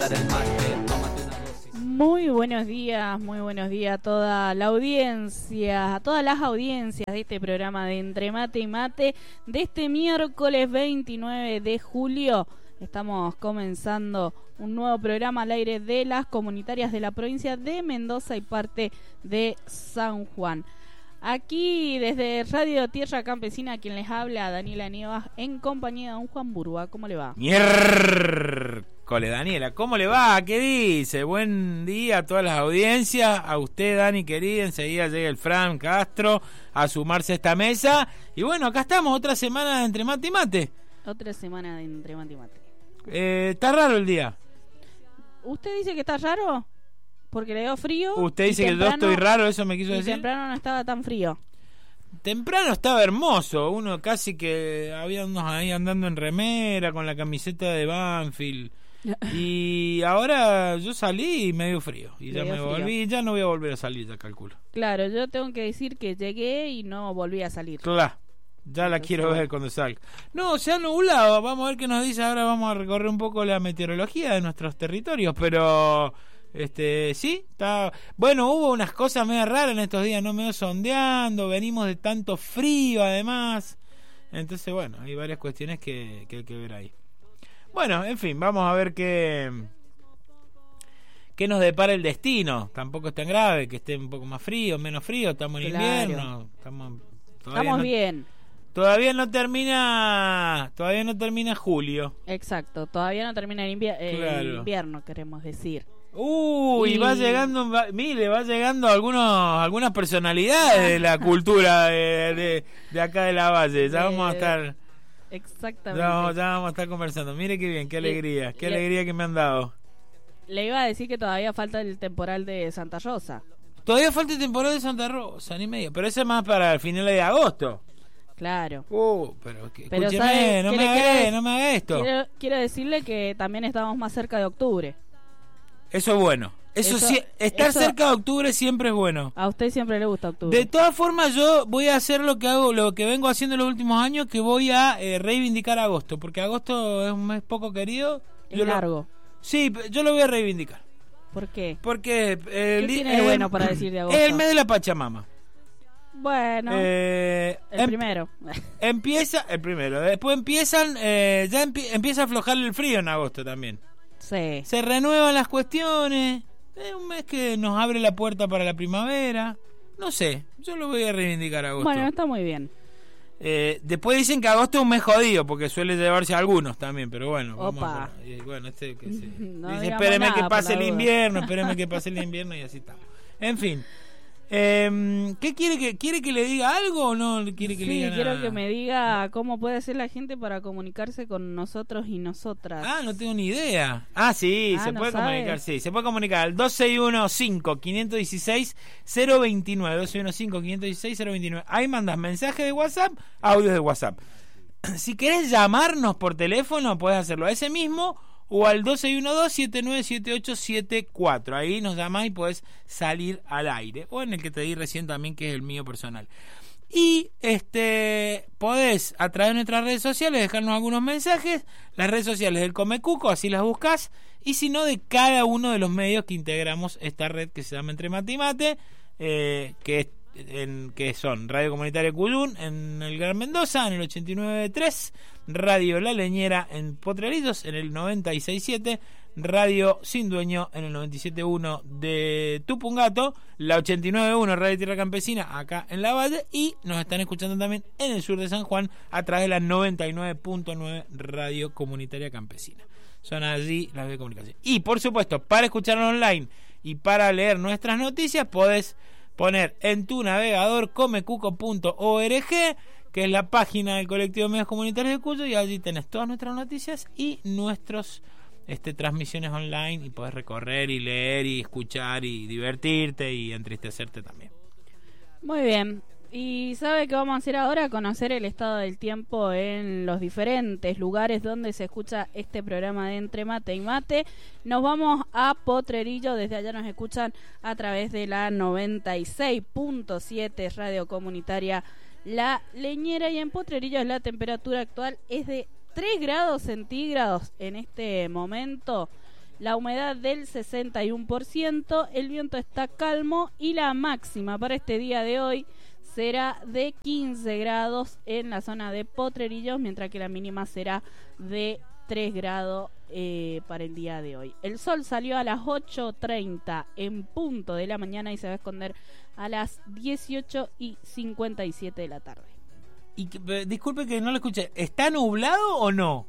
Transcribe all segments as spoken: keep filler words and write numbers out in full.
calentar el mate, tómate una dosis. Muy buenos días, muy buenos días a toda la audiencia, a todas las audiencias de este programa de Entre Mate y Mate de este miércoles veintinueve de julio. Estamos comenzando un nuevo programa al aire de las comunitarias de la provincia de Mendoza y parte de San Juan. Aquí desde Radio Tierra Campesina, quien les habla, Daniela Nievas, en compañía de don Juan Burba. ¿Cómo le va? Miércoles, Daniela, ¿cómo le va? ¿Qué dice? Buen día a todas las audiencias, a usted, Dani, querida. Enseguida llega el Fran Castro a sumarse a esta mesa. Y bueno, acá estamos, otra semana de Entre Mate y Mate. Otra semana de Entre Mate y Mate. Eh, está raro el día. ¿Usted dice que está raro? Porque le dio frío. Usted dice temprano, que yo estoy raro, eso me quiso y decir. Temprano no estaba tan frío. Temprano estaba hermoso, uno casi que había unos ahí andando en remera con la camiseta de Banfield. Y ahora yo salí y me dio frío. Y Le ya dio me frío. volví, ya no voy a volver a salir, ya calculo. Claro, yo tengo que decir que llegué y no volví a salir. Claro, ya la Entonces, quiero bueno. ver cuando salga. No, se ha nublado, vamos a ver qué nos dice. Ahora vamos a recorrer un poco la meteorología de nuestros territorios, pero... Este, sí, está bueno, hubo unas cosas medio raras en estos días, no medio sondeando, venimos de tanto frío además. Entonces, bueno, hay varias cuestiones que, que hay que ver ahí. Bueno, en fin, vamos a ver qué qué nos depara el destino. Tampoco es tan grave que esté un poco más frío, menos frío, estamos en Claro. invierno, estamos todavía Estamos no, bien. Todavía no termina, todavía no termina julio. Exacto, todavía no termina el, invier- el Claro. invierno, queremos decir. Uy, Y- va llegando, va, mire, va llegando algunos, algunas personalidades de la cultura de, de, de acá de la Valle. Ya vamos a Eh, estar, Exactamente. ya vamos, ya vamos a estar conversando. Mire qué bien, qué Le- alegría, qué le- alegría que me han dado. Le iba a decir que todavía falta el temporal de Santa Rosa. Todavía falta el temporada de Santa Rosa, ni medio, pero ese es más para el final de agosto. Claro. Uh, pero, que, Pero escúcheme, ¿sabe no qué me le haga, quiero- no me haga esto. Quiero, quiero decirle que también estamos más cerca de octubre. Eso es bueno. Eso, Eso- sí, estar eso- cerca de octubre siempre es bueno. A usted siempre le gusta octubre. De todas formas, yo voy a hacer lo que hago, lo que vengo haciendo en los últimos años, que voy a eh, reivindicar agosto, porque agosto es un mes poco querido. Es Yo lo- largo. sí, yo lo voy a reivindicar. ¿Por qué? Porque eh, ¿Qué li- tiene de eh, bueno para decir de agosto? es el mes de la Pachamama. Bueno, Eh, el em- primero. Empieza, el primero, después empiezan, eh, ya empie- empieza a aflojar el frío en agosto también. Sí. Se renuevan las cuestiones, es un mes que nos abre la puerta para la primavera. No sé, yo lo voy a reivindicar agosto. Bueno, está muy bien. Eh, después dicen que agosto es un mes jodido porque suele llevarse a algunos también, pero bueno, vamos Opa. a- eh, bueno, este que se- No dice, digamos espéreme nada, que por pase la el duda". invierno, espéreme que pase el invierno y así está. En fin, eh, ¿qué quiere que quiere que le diga algo o no quiere que le Sí, diga quiero nada? que me diga cómo puede hacer la gente para comunicarse con nosotros y nosotras. Ah, no tengo ni idea. Ah, sí, Ah, se ¿no puede sabe? comunicar, sí, se puede comunicar al dos seis uno cinco, cinco uno seis, cero dos nueve, dos seis uno cinco, cinco uno seis, cero dos nueve. Ahí mandas mensajes de WhatsApp, audios de WhatsApp. Si querés llamarnos por teléfono, puedes hacerlo a ese mismo o al dos seis uno dos, siete nueve siete ocho siete cuatro. Ahí nos llamás y podés salir al aire. O en el que te di recién también, que es el mío personal. Y este podés a través de nuestras redes sociales dejarnos algunos mensajes. Las redes sociales del Comecuco, así las buscás. Y si no, de cada uno de los medios que integramos esta red que se llama Entre Mate y Mate, eh, que es En, que son Radio Comunitaria Cuyún en el Gran Mendoza en el ochenta y nueve punto tres, Radio La Leñera en Potrerillos en el noventa y seis punto siete, Radio Sin Dueño en el noventa y siete punto uno de Tupungato, la ochenta y nueve punto uno Radio Tierra Campesina acá en La Valle, y nos están escuchando también en el sur de San Juan a través de la noventa y nueve punto nueve Radio Comunitaria Campesina. Son allí las de comunicación. Y por supuesto, para escucharnos online y para leer nuestras noticias, podés poner en tu navegador comecuco punto org, que es la página del colectivo de medios comunitarios de Cuyo, y allí tenés todas nuestras noticias y nuestros este, transmisiones online, y podés recorrer y leer y escuchar y divertirte y entristecerte también. Muy bien. ¿Y sabe qué vamos a hacer ahora? Conocer el estado del tiempo en los diferentes lugares donde se escucha este programa de Entre Mate y Mate. Nos vamos a Potrerillo, desde allá nos escuchan a través de la noventa y seis punto siete Radio Comunitaria La Leñera, y en Potrerillo la temperatura actual es de tres grados centígrados en este momento. la humedad del sesenta y uno por ciento, el viento está calmo y la máxima para este día de hoy será de quince grados en la zona de Potrerillos, mientras que la mínima será de tres grados eh, para el día de hoy. El sol salió a las ocho treinta en punto de la mañana y se va a esconder a las dieciocho y cincuenta y siete de la tarde. Y que, eh, disculpe que no lo escuché, ¿está nublado o no?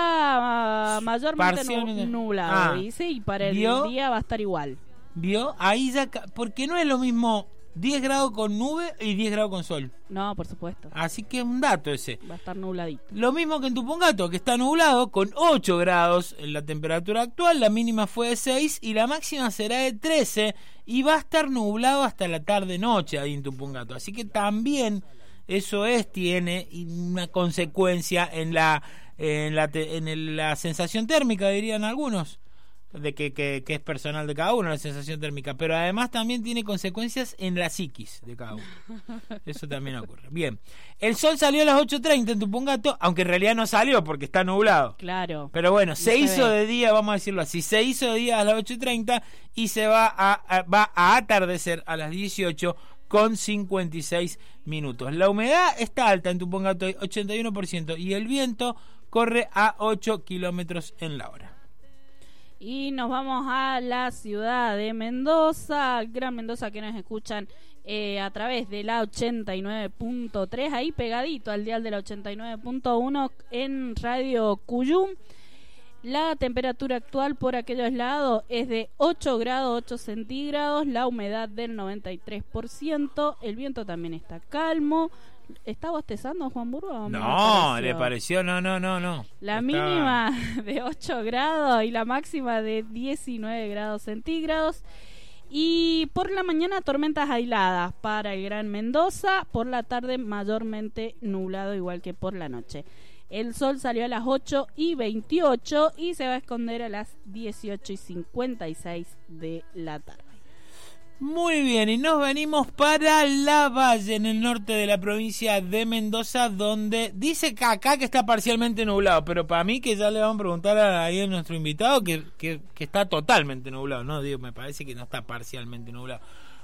Está uh, mayormente Parcialmente. nu- nublado, Ah. dice, y para el ¿Vio? día va a estar igual. ¿Vio? Ahí ya... ca- Porque no es lo mismo diez grados con nube y diez grados con sol. No, por supuesto, Así que es un dato ese. va a estar nubladito. Lo mismo que en Tupungato, que está nublado con ocho grados en la temperatura actual, la mínima fue de seis y la máxima será de trece y va a estar nublado hasta la tarde-noche ahí en Tupungato. Así que también eso es, tiene una consecuencia en la en la, te- en el- la sensación térmica, dirían algunos, de que, que, que es personal de cada uno la sensación térmica, pero además también tiene consecuencias en la psiquis de cada uno. Eso también ocurre. Bien, el sol salió a las ocho treinta en Tupungato, aunque en realidad no salió porque está nublado. Claro. Pero bueno, se se hizo ve. de día, vamos a decirlo así, se hizo de día a las ocho treinta y se va a, a- va a atardecer a las dieciocho con cincuenta y seis minutos. La humedad está alta en Tupungato, ochenta y uno por ciento, y el viento corre a ocho kilómetros en la hora. Y nos vamos a la ciudad de Mendoza, Gran Mendoza, que nos escuchan eh, a través de la ochenta y nueve punto tres, ahí pegadito al dial de la ochenta y nueve punto uno en Radio Cuyum. La temperatura actual por aquellos lados es de ocho grados ocho centígrados, la humedad del noventa y tres por ciento, el viento también está calmo. ¿Está bostezando Juan Burgo? ¿O me No, pareció? le pareció, no, no, no, no. La Está- mínima de ocho grados y la máxima de diecinueve grados centígrados. Y por la mañana tormentas aisladas para el Gran Mendoza, por la tarde mayormente nublado igual que por la noche. El sol salió a las ocho y veintiocho y se va a esconder a las dieciocho y cincuenta y seis de la tarde. Muy bien, y nos venimos para Lavalle, en el norte de la provincia de Mendoza, donde dice que acá que está parcialmente nublado, pero para mí que ya le vamos a preguntar a, ahí a nuestro invitado que, que, que está totalmente nublado, no, digo, me parece que no está parcialmente nublado.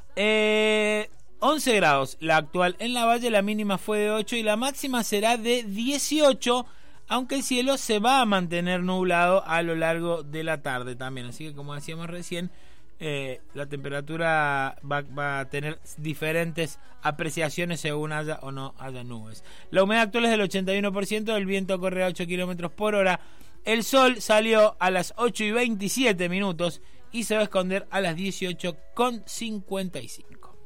Eh, once grados la actual en Lavalle, la mínima fue de ocho y la máxima será de dieciocho, aunque el cielo se va a mantener nublado a lo largo de la tarde también, así que como decíamos recién, Eh, la temperatura va, va a tener diferentes apreciaciones según haya o no haya nubes. La humedad actual es del ochenta y uno por ciento, el viento corre a ocho kilómetros por hora, el sol salió a las ocho y veintisiete minutos y se va a esconder a las dieciocho con cincuenta y cinco.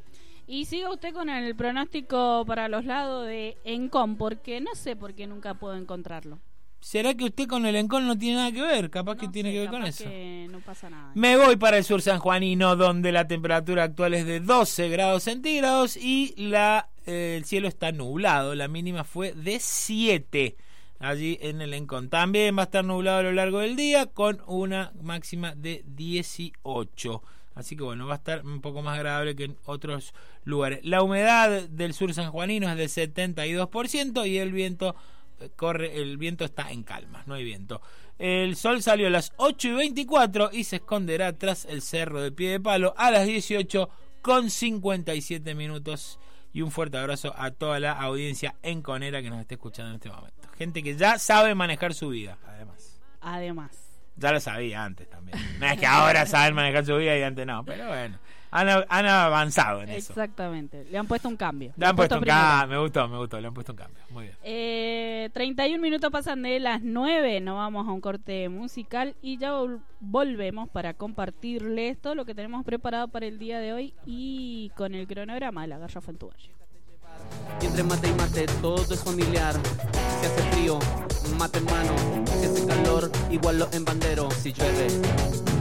Y siga usted con el pronóstico para los lados de Encon, porque no sé por qué nunca puedo encontrarlo. ¿Será que usted con el Encon no tiene nada que ver? Capaz que No tiene sé, que ver con capaz eso. que no pasa nada. Me voy para el sur sanjuanino, donde la temperatura actual es de doce grados centígrados y la, eh, el cielo está nublado. La mínima fue de siete allí en el Encon. También va a estar nublado a lo largo del día con una máxima de dieciocho. Así que bueno, va a estar un poco más agradable que en otros lugares. La humedad del sur sanjuanino es del setenta y dos por ciento y el viento corre, el viento está en calma, no hay viento. El sol salió a las ocho y veinticuatro y se esconderá tras el cerro de Pie de Palo a las dieciocho con cincuenta y siete minutos. Y un fuerte abrazo a toda la audiencia enconera que nos está escuchando en este momento. Gente que ya sabe manejar su vida, además. Además. Ya lo sabía antes también. No es que ahora saben manejar su vida y antes no, pero bueno. Han, han avanzado en eso. Exactamente. Le han puesto un cambio. Le han puesto un primero. cambio. Me gustó, me gustó. Le han puesto un cambio. Muy bien. Eh, treinta y un minutos pasan de las nueve. Nos vamos a un corte musical y ya vol- volvemos para compartirles todo lo que tenemos preparado para el día de hoy y con el cronograma de la Garrafa en tu Valle. Y entre mate y mate todo es familiar. Si hace frío, mate en mano. Si hace calor, igual lo embandero. Si llueve,